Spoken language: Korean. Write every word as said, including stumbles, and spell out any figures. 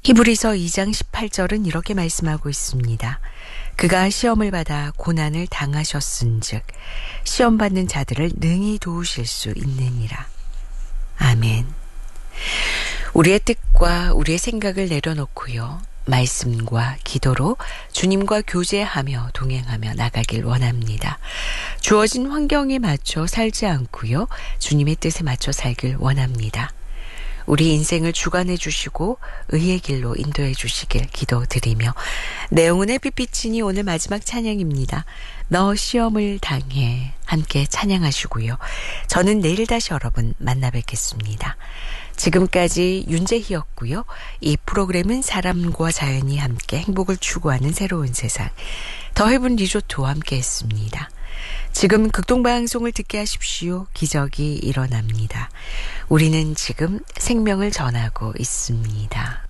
히브리서 이 장 십팔 절은 이렇게 말씀하고 있습니다. 그가 시험을 받아 고난을 당하셨은즉 시험 받는 자들을 능히 도우실 수 있느니라. 아멘. 우리의 뜻과 우리의 생각을 내려놓고요. 말씀과 기도로 주님과 교제하며 동행하며 나가길 원합니다. 주어진 환경에 맞춰 살지 않고요. 주님의 뜻에 맞춰 살길 원합니다. 우리 인생을 주관해 주시고 의의 길로 인도해 주시길 기도드리며 내 영혼의 빛비치니 오늘 마지막 찬양입니다. 너 시험을 당해 함께 찬양하시고요. 저는 내일 다시 여러분 만나 뵙겠습니다. 지금까지 윤재희였고요. 이 프로그램은 사람과 자연이 함께 행복을 추구하는 새로운 세상 더 헤븐 리조트와 함께 했습니다. 지금 극동방송을 듣게 하십시오. 기적이 일어납니다. 우리는 지금 생명을 전하고 있습니다.